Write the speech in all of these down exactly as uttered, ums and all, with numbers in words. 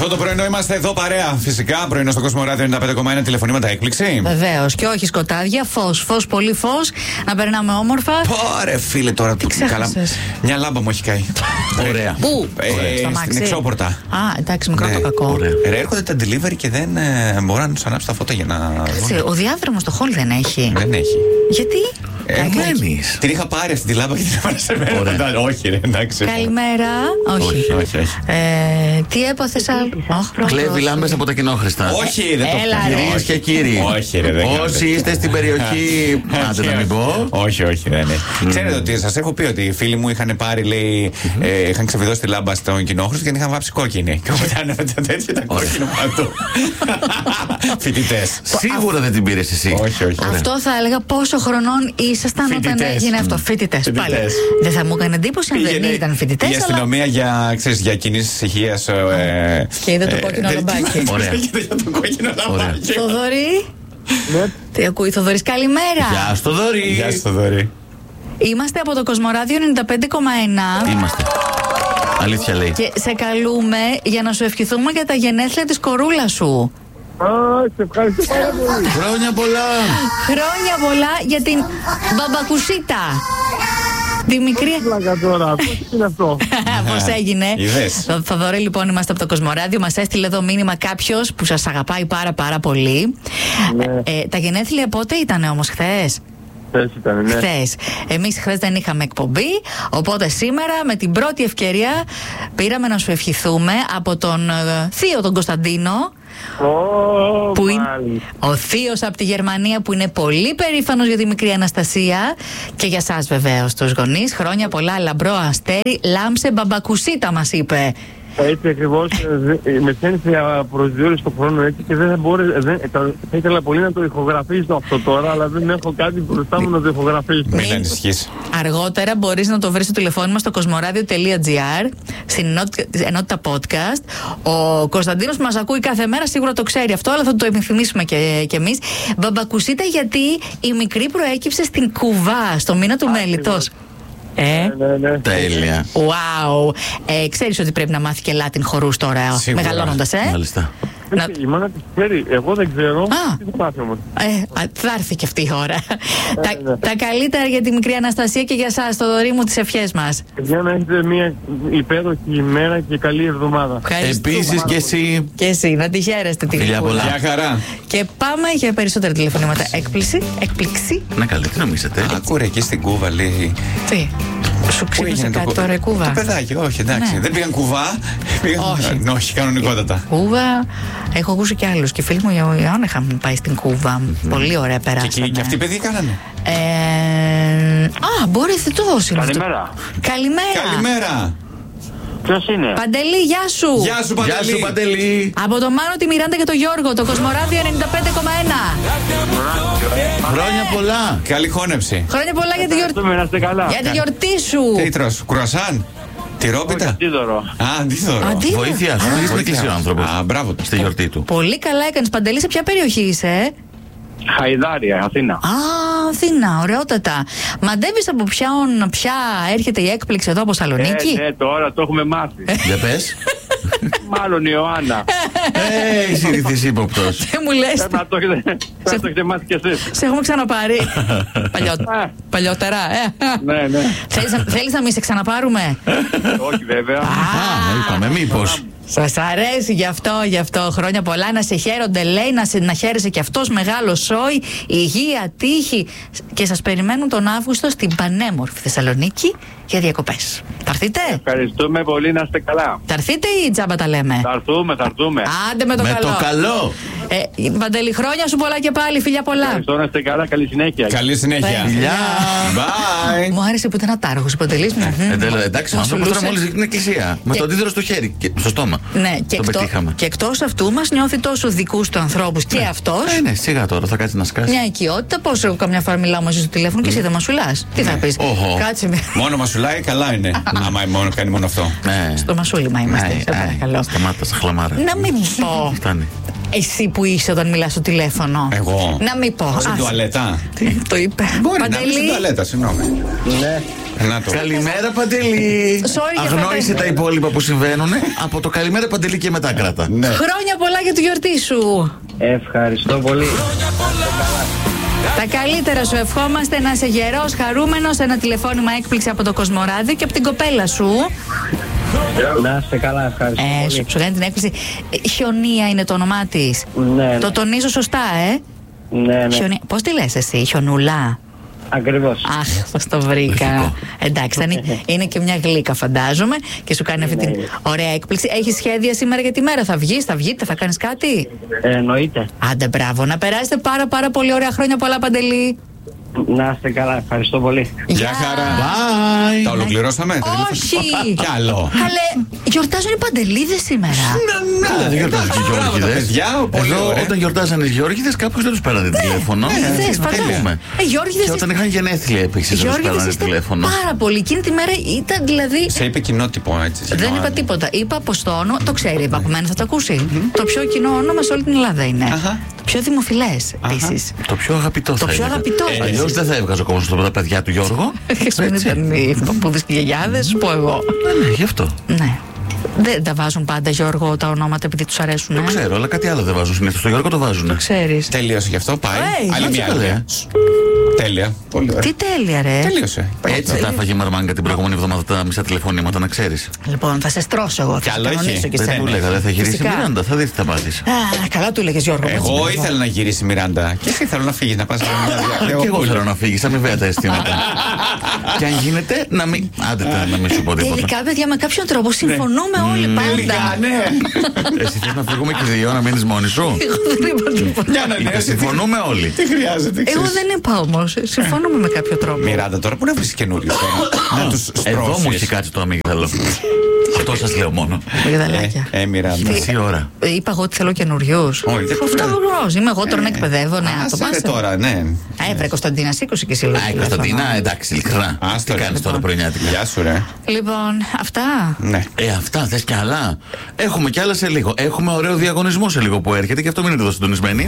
Αυτό το πρωινό είμαστε εδώ παρέα. Φυσικά, πρωινό στο Κόσμο Ράδιο ενενήντα πέντε κόμμα ένα, τηλεφωνήματα έκπληξη. Βεβαίως. Και όχι σκοτάδια, φως. Φως, πολύ φως. Να περνάμε όμορφα. Ωραία, φίλε, τώρα του καλά. Μια λάμπα μου έχει καεί. Ωραία. Πού? Ε, στην εξώπορτα. Α, εντάξει, μικρό ναι, το κακό. Ρε, έρχονται τα delivery και δεν ε, μπορώ να του ανάψω τα φώτα για να. Κάτσε, ο διάδρομος στο χόλ δεν έχει. Δεν έχει. Γιατί? Ε, την είχα πάρει αυτή τη λάμπα και την έβαλα σε μένα. Όχι, ρε, εντάξει. Καλημέρα. Όχι. όχι, όχι, όχι. Ε, τι έπαθε άλλο? Κλέβει λάμπες από τα κοινόχρηστα. Όχι, δεν το Έλα, Κυρίες και κύριοι. Όχι, ρε, δεν όσοι είστε στην περιοχή. Άντε να μην πω. Όχι, όχι, δεν είναι. Ξέρετε ότι σας έχω πει ότι οι φίλοι μου είχαν πάρει, λέει, ε, είχαν ξεβιδώσει τη λάμπα στον κοινόχρηστο και την είχαν βάψει κόκκινη. Και οπότε ανέβαινε τέτοια τα κόκκινο παντού. Φοιτητές. Σίγουρα δεν την πήρες εσύ. Όχι, όχι. Αυτό θα έλεγα πόσο χρονών ήσασταν όταν έγινε αυτό. Φοιτητές πάλι. Δεν θα μου έκανε εντύπωση αν δεν ήταν φοιτητές. Η αστυνομία για, ξέρεις, για κινήσεις ησυχίας. Ε, και είδε το κόκκινο λαμπάκι. Ωραία. το κόκκινο λαμπάκι. Θοδωρή. Τι ακούει, Θοδωρής, καλημέρα. Γεια στο Θοδωρή. Γεια σου, Θοδωρή. Είμαστε από το Κοσμοράδιο ενενήντα πέντε κόμμα ένα. Είμαστε. Αλήθεια λέει. Και σε καλούμε για να σου ευχηθούμε για τα γενέθλια της κορούλας σου. Α, σε ευχαριστώ πάρα πολύ. Χρόνια πολλά. Χρόνια πολλά για την μπαμπακουσίτα. Τη μικρή. Πλάκα τώρα, πώς είναι αυτό? Πώς έγινε. Είδες. Θοδωρή, λοιπόν, είμαστε από το Κοσμοράδιο. Μας έστειλε εδώ μήνυμα κάποιος που σας αγαπάει πάρα πάρα πολύ. Ναι. Ε, τα γενέθλια πότε ήταν όμως, χθες? Χθες ήταν, ναι. Χθες. Εμείς χθες δεν είχαμε εκπομπή, οπότε σήμερα με την πρώτη ευκαιρία πήραμε να σου ευχηθούμε από τον ε, θείο τον Κωνσταντίνο. Oh, Που είναι ο θείος από τη Γερμανία, που είναι πολύ περήφανος για τη μικρή Αναστασία και για σας βεβαίως τους γονείς. Χρόνια πολλά, λαμπρό αστέρι, λάμψε μπαμπακουσίτα, μας είπε. Έτσι ακριβώς, με στέλνει προς δύο ώρες το χρόνο έτσι και δεν θα μπορώ, δεν, θα ήθελα πολύ να το ηχογραφήσω αυτό τώρα, αλλά δεν έχω κάτι μπροστά μου να το ηχογραφήσω. Μην ανησυχείς. Αργότερα μπορείς να το βρεις στο τηλεφώνημα στο κοσμοράδιο τελεία τζι άρ, στην ενότητα podcast. Ο Κωνσταντίνος που μας ακούει κάθε μέρα σίγουρα το ξέρει αυτό, αλλά θα το επιθυμίσουμε και, και εμείς. Μπαμπακουσίτα, γιατί η μικρή προέκυψε στην Κουβά, στο μήνα του Μέλιτος. Ε, ναι, ναι. Τέλεια. wow. Ε, ξέρεις ότι πρέπει να μάθει και Latin χορούς τώρα, Σίγουρα. μεγαλώνοντας, ε. Μάλιστα. Να... Η μάνα της ξέρει, εγώ δεν ξέρω. Α. Τι θα πάθει όμως. Ε, α, θα έρθει και αυτή η ώρα. τα, ναι. τα καλύτερα για τη μικρή Αναστασία και για σας, το δωρή μου, τις ευχές μας. Για να έχετε μια υπέροχη ημέρα και καλή εβδομάδα. Ευχαριστούμε. Επίσης και εσύ. Και εσύ, να τη χαίρεστε τη Φιλιά γλυκούλα. πολλά. Γεια χαρά. Και πάμε για περισσότερα τηλεφωνήματα. Έκπληξη, έκπληξη. Να καλή, τι νομίζετε. Άκουρε εκεί στην Κούβα, λέει. Τι, σου ξύπνησε κάτι τώρα η Κούβα? Το παιδάκι, όχι, εντάξει. Ναι. Δεν πήγαν κουβά. Πήγαν... Όχι. Ναι, όχι, κανονικότατα. Κούβα, έχω ακούσει κι άλλους. Και φίλοι μου οι Ιωάννη είχαν πάει στην Κούβα. Πολύ ωραία Και, περάσανε. εκεί, και αυτοί οι παιδιά κάνανε. Ε, α, μπορεί θετός είναι αυτό. Καλημέρα. Καλημέρα. Καλημέρα. Ποιος είναι? Παντελή, γεια σου. Γεια σου, Γεια Παντελή. σου Παντελή. Από το Μάνο, τη Μιράντα και το Γιώργο, το Κοσμοράδιο ενενήντα πέντε κόμμα ένα. Χρόνια πολλά. Καλή χώνευση. Χρόνια πολλά για τη γιορτή. Ευχαριστούμε, να είστε καλά. Για τη γιορτή σου. Τι τρως, κουρασάν. Τυρόπιτα. Αντίδωρο. Α, αντίδωρο. Αντί- Βοήθεια σου. Πήγε στην εκκλησία ο άνθρωπος. Α, μπράβο του. Στη γιορτή του. Πολύ καλά έκανες, Παντελή. Σε ποια περιοχή είσαι? ε? Χαϊδάρια, Αθήνα. Α, Αθήνα, ωραιότατα. Μαντεύεις από ποιον πια έρχεται η έκπληξη εδώ από Σαλονίκη? Ε, ναι, τώρα το έχουμε μάθει. Για πες. Μάλλον η Ιωάννα. Ε, Έχεις ηρυθείς ύποπτος. Τι μου λες? Πρέπει να το έχετε- πρέπει να το έχετε μάθει κι εσείς. Σε έχουμε ξαναπάρει. Παλιό- Α. Παλιότερα, ε. Ναι, ναι. Θέλεις να- Θέλεις να μην σε ξαναπάρουμε? Όχι βέβαια. Α, είπαμε μήπως. Σας αρέσει γι' αυτό, γι' αυτό. Χρόνια πολλά, να σε χαίρονται, λέει, να, σε, να χαίρεσαι κι αυτός, μεγάλο σόι, υγεία, τύχη. Και σας περιμένουν τον Αύγουστο στην πανέμορφη Θεσσαλονίκη για διακοπές. Θα έρθείτε? Ευχαριστούμε πολύ, να είστε καλά. Θα έρθετε ή τζάμπα τα λέμε? Θα έρθουμε, θα έρθουμε. Άντε με το Με καλό. το καλό. Ε, Παντελή, χρόνια σου πολλά και πάλι, φιλιά πολλά. Ευχαριστώ, να είστε καλά, καλή συνέχεια. Καλή συνέχεια. Φιλιά. Bye. Μου άρεσε που ήταν ατάραχος ο Παντελής. Μμμ. Ε, τέλος, εντάξει, ο Μας άνθρωπος τώρα σουλούσε. μόλις βγήκε την εκκλησία. Με Και- το αντίδωρο στο χέρι και στο στόμα. Ναι, και, Το εκτό, πετύχαμε. και εκτός αυτού μας νιώθει τόσο δικούς του ανθρώπους και αυτός. Ε, ναι, σιγά τώρα θα κάτσει να σκάσει. Μια οικειότητα, πώς εγώ καμιά φορά μιλάω μαζί στο τηλέφωνο και εσύ δεν μασουλάς. Τι θα πεις? Οχο. Κάτσε με. Μόνο μασουλάει, καλά είναι. Άμα μόνο, κάνει μόνο αυτό. Ναι. Στο μασούλημα είμαστε. Ναι, Σε παρακαλώ. ε, Σταμάτα στα χλαμάρα. Να μην πω. Φτάνει. Εσύ που είσαι όταν μιλάς στο τηλέφωνο. Εγώ. Να μην πω. Στην Άσε. τουαλέτα. Τι, το είπε. Μπορεί να είμαι Παντελή, στην τουαλέτα, συγγνώμη. Ναι. Να το. Καλημέρα, Παντελή. Sorry για Αγνόησε αυτά. τα υπόλοιπα που συμβαίνουν. Από το καλημέρα, Παντελή, και μετά κράτα. Ναι. Χρόνια πολλά για τη γιορτή σου. Ευχαριστώ πολύ. Τα καλύτερα σου ευχόμαστε, να είσαι γερός, χαρούμενος. Ένα τηλεφώνημα έκπληξη από το Κοσμοράδιο και από την κοπέλα σου. Να είστε καλά, ευχαριστώ Ε, πολύ. σου, σου κάνει την έκπληξη. Ε, Χιονία είναι το όνομά της. Ναι, ναι. Το τονίζω σωστά, ε. Ναι, ναι. Χιονία. Πώς τη λες εσύ, Χιονούλα? Ακριβώς. Αχ, πώς το βρήκα. Εντάξει, θα είναι, είναι και μια γλύκα, φαντάζομαι, και σου κάνει αυτή την ωραία έκπληξη. Έχεις σχέδια σήμερα για τη μέρα? Θα βγεις, θα βγείτε, θα κάνεις κάτι? Ε, εννοείται. Άντε, μπράβο. Να περάσετε πάρα πάρα πολύ ωραία χρόνια. Πολλά, Παντελή. Να είστε καλά, ευχαριστώ πολύ. Γεια χαρά. Bye. Τα ολοκληρώσαμε. Όχι. Κι άλλο. Καλέ, γιορτάζουν οι Παντελίδες σήμερα. Καλά, δεν γιορτάζουν και οι Μπράβο, τα Γιώργηδες. παιδιά, πολύ Εδώ, ωραία. όταν γιορτάζανε οι Γιώργηδες, κάποιος δεν τους πέρανε τηλέφωνο. Ε, δες, Να φαντάζομαι. πούμε. Ε, Γιώργηδες, Και όταν είχαν γενέθλια επίσης, δεν τους Γιώργηδες πέρανε είστε τηλέφωνο. πάρα πολύ. Εκείνη τη μέρα ήταν δηλαδή. Σε είπε κοινότυπο έτσι. Δεν συγγνώμη. είπα τίποτα. Είπα πω το όνομα, το ξέρει η Παπουμένη, θα το ακούσει. Το πιο κοινό όνομα σε όλη την Ελλάδα είναι. Αχα. Το πιο δημοφιλέ επίση. Το πιο αγαπητό θα πιο έλεγα. αγαπητό. Ε, Αλλιώς δεν θα έβγαζε ο κόσμος τα παιδιά του Γιώργο. Δεν ήταν οι παππούδε και οι γιαγιάδε, σου πω εγώ. Ναι, γι' αυτό. Ναι. Δεν τα βάζουν πάντα, Γιώργο, τα ονόματα επειδή του αρέσουν. Το ε. ξέρω, αλλά κάτι άλλο δεν βάζουν συνήθως. Το Γιώργο το βάζουν. Ξέρεις. Τελείωσε γι' αυτό, πάει. Ε, Άλλη έτσι μια καλέ. άλλη. Τέλεια. Πολύ ωραία. Τι τέλεια, ρε. Τελείωσε. Έτσι τα έφαγε η Μαρμάγκα την προηγούμενη εβδομάδα τα μισά τηλεφωνήματα, να ξέρεις. Λοιπόν, θα σε στρώσω εγώ. Κι Θα άλλο σε έχει. κανονίσω και Δεν σένα. του έλεγα, δεν θα γυρίσει η Φυσικά. Μιράντα, θα δεις τι θα πάθεις. Α, καλά του έλεγε Γιώργο. έτσι, Εγώ μπράβο. ήθελα να γυρίσει η Μιράντα. Και εσύ θέλω να φύγει να πα σε μια Και εγώ θέλω να φύγεις, αμοιβαία τα αισθήματα. Και αν γίνεται, να μην. Άντε τα, να μην σου πω τίποτα. Τελικά, παιδιά, με κάποιον τρόπο συμφωνούμε όλοι πάντα. Ναι. Εσύ θες να φύγουμε και δύο, να μείνεις μόνη σου. Εγώ δεν είπα τίποτα. Για να Είτε ναι, συμφωνούμε όλοι. Τι χρειάζεται. Εγώ ξέρεις. δεν είπα όμω. Συμφωνούμε με κάποιο τρόπο. Μιράντα, τώρα πού να βρει καινούριο τώρα. Να του Εδώ μου έχει στρώσει. κάτσει το αμύγδαλο. Αυτό σας λέω μόνο. Μεγδαλάκια. Ε, Μιράντα. Μισή ώρα. Είπα εγώ ότι θέλω καινούριου. Όχι, δεν Αυτό γνώριζω. Είμαι εγώ τώρα να εκπαιδεύω. Ναι, Α, το σε πάσε. τώρα, ναι. Έβρε Κωνσταντίνα, σήκωσε και εσύ λίγο. Α, η Κωνσταντίνα, εντάξει, ειλικρινά. Ας Τι το ρε. κάνεις τώρα πρωινιάτικα. Γεια σου, ρε. Λοιπόν, αυτά. Ναι. Ε, αυτά θες κι άλλα. Έχουμε κι άλλα σε λίγο. Έχουμε ωραίο διαγωνισμό σε λίγο που έρχεται και αυτό μείνετε εδώ συντονισμένοι.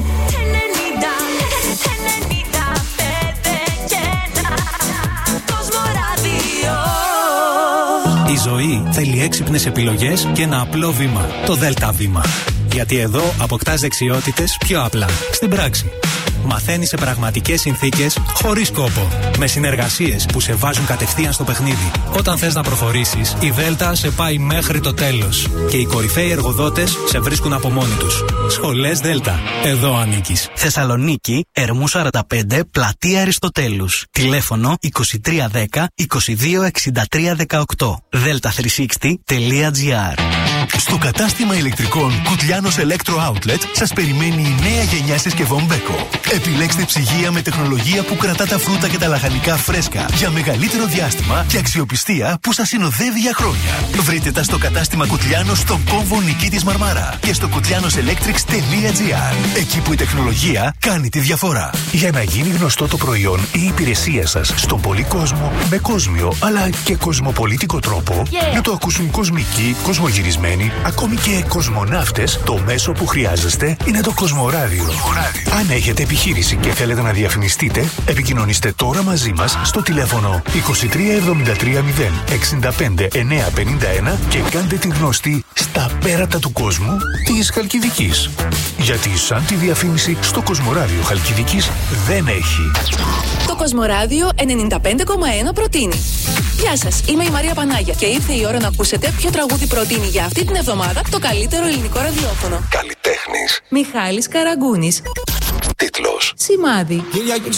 Η ζωή θέλει έξυπνες επιλογές και ένα απλό βήμα. Το ΔΕΛΤΑ βήμα. Γιατί εδώ αποκτάς δεξιότητες πιο απλά. Στην πράξη. Μαθαίνεις σε πραγματικές συνθήκες, χωρίς κόπο. Με συνεργασίες που σε βάζουν κατευθείαν στο παιχνίδι. Όταν θες να προχωρήσεις, η ΔΕΛΤΑ σε πάει μέχρι το τέλος. Και οι κορυφαίοι εργοδότες σε βρίσκουν από μόνοι τους. Σχολές ΔΕΛΤΑ. Εδώ ανήκεις. Θεσσαλονίκη, Ερμού σαράντα πέντε, Πλατεία Αριστοτέλους. Τηλέφωνο είκοσι τρία δέκα είκοσι δύο εξήντα τρία δεκαοκτώ. δέλτα τριακόσια εξήντα τελεία τζι άρ. Στο κατάστημα ηλεκτρικών Κουτλιάνος Electro Outlet σας περιμένει η νέα γενιά συσκευών Beko. Επιλέξτε ψυγεία με τεχνολογία που κρατά τα φρούτα και τα λαχανικά φρέσκα για μεγαλύτερο διάστημα και αξιοπιστία που σας συνοδεύει για χρόνια. Βρείτε τα στο κατάστημα Κουτλιάνος στον κόμβο Νικήτης Μαρμάρα και στο κουτλιάνος ελέκτριξ τελεία τζι άρ. Εκεί που η τεχνολογία κάνει τη διαφορά. Για να γίνει γνωστό το προϊόν ή η υπηρεσία σας στον πολύ κόσμο με κόσμιο αλλά και κοσμοπολίτικο τρόπο, να το ακούσουν κοσμικοί, κοσμογυρισμένοι, ακόμη και κοσμοναύτες, το μέσο που χρειάζεστε είναι το Κοσμοράδιο. Αν έχετε επιχείρηση και θέλετε να διαφημιστείτε, επικοινωνήστε τώρα μαζί μας στο τηλέφωνο είκοσι τρία εβδομήντα τρία μηδέν εξήντα πέντε εννιακόσια πενήντα ένα και κάντε την γνωστή στα πέρατα του κόσμου της Χαλκιδικής. Γιατί σαν τη διαφήμιση στο Κοσμοράδιο Χαλκιδικής δεν έχει. Το Κοσμοράδιο ενενήντα πέντε κόμμα ένα προτείνει. Γεια σας, είμαι η Μαρία Πανάγια και ήρθε η ώρα να ακούσετε ποιο τραγούδι προτείνει για αυτή την εβδομάδα το καλύτερο ελληνικό ραδιόφωνο. Καλλιτέχνης. Μιχάλης Καραγκούνης. Τίτλος. Σημάδι.